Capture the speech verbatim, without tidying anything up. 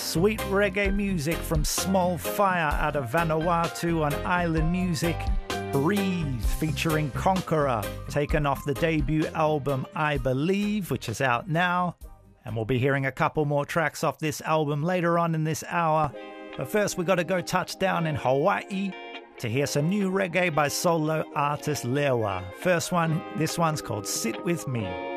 Sweet reggae music from Small Fire out of Vanuatu on Island Music. Breathe featuring Conqueror, taken off the debut album I Believe, which is out now. And we'll be hearing a couple more tracks off this album later on in this hour. But first we got to go touch down in Hawaii to hear some new reggae by solo artist Lewa. First one, this one's called Sit With Me.